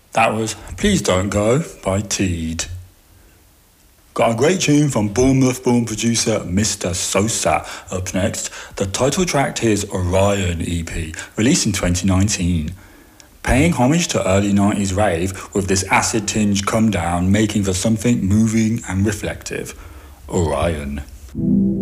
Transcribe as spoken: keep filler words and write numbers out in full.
That was Please Don't Go by Teed. Got a great tune from Bournemouth-born producer Mister Sosa. Up next, the title track to his Orion E P, released in twenty nineteen. Paying homage to early nineties rave with this acid-tinged come down, making for something moving and reflective. Orion.